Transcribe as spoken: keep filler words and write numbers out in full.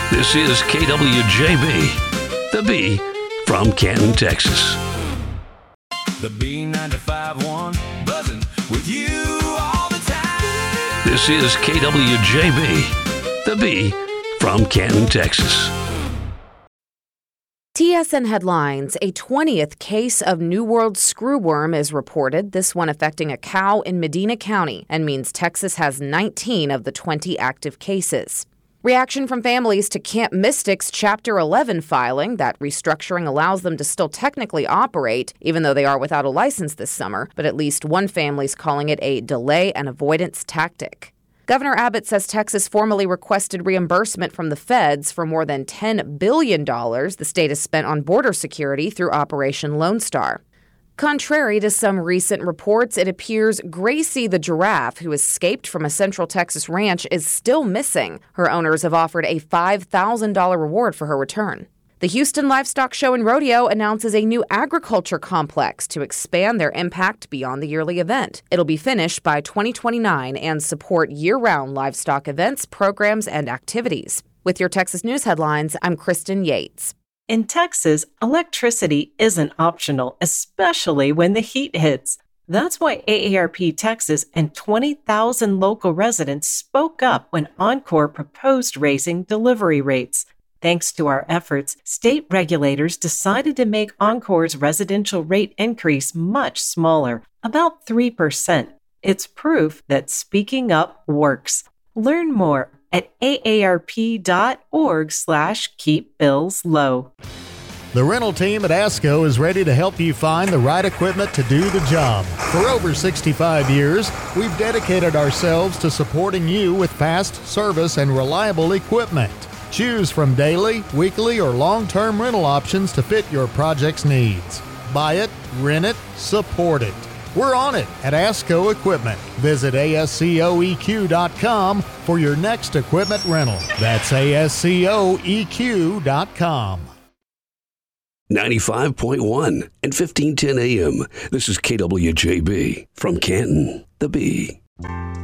This is K W J B, the B from Canton, Texas. The B ninety-five one, buzzing with you all the time. This is K W J B, the B from Canton, Texas. T S N headlines: a twentieth case of New World screwworm is reported, this one affecting a cow in Medina County, and means Texas has nineteen of the twenty active cases. Reaction from families to Camp Mystic's Chapter eleven filing. That restructuring allows them to still technically operate, even though they are without a license this summer, but at least one family's calling it a delay and avoidance tactic. Governor Abbott says Texas formally requested reimbursement from the feds for more than ten billion dollars the state has spent on border security through Operation Lone Star. Contrary to some recent reports, it appears Gracie the giraffe, who escaped from a Central Texas ranch, is still missing. Her owners have offered a five thousand dollars reward for her return. The Houston Livestock Show and Rodeo announces a new agriculture complex to expand their impact beyond the yearly event. It'll be finished by twenty twenty-nine and support year-round livestock events, programs, and activities. With your Texas News headlines, I'm Kristen Yates. In Texas, electricity isn't optional, especially when the heat hits. That's why A A R P Texas and twenty thousand local residents spoke up when Oncor proposed raising delivery rates. Thanks to our efforts, state regulators decided to make Oncor's residential rate increase much smaller, about three percent. It's proof that speaking up works. Learn more at aarp.org slash keep bills low. The rental team at ASCO is ready to help you find the right equipment to do the job. For over sixty-five years, we've dedicated ourselves to supporting you with fast service and reliable equipment. Choose from daily, weekly, or long-term rental options to fit your project's needs. Buy it, rent it, support it. We're on it at ASCO Equipment. Visit A S C O E Q dot com for your next equipment rental. That's A S C O E Q dot com. ninety-five point one and fifteen ten A M. This is K W J B from Canton, the B.